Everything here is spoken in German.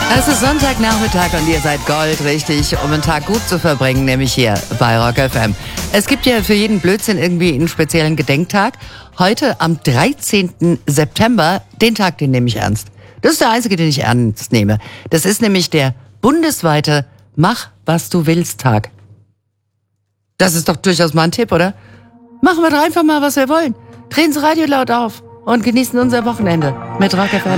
Es ist Sonntagnachmittag und ihr seid goldrichtig, um einen Tag gut zu verbringen, nämlich hier bei Rock FM. Es gibt ja für jeden Blödsinn irgendwie einen speziellen Gedenktag. Heute am 13. September, den Tag, den nehme ich ernst. Das ist der einzige, den ich ernst nehme. Das ist nämlich der bundesweite Mach, was du willst Tag. Das ist doch durchaus mal ein Tipp, oder? Machen wir doch einfach mal, was wir wollen. Drehen Sie Radio laut auf und genießen unser Wochenende mit Rock FM.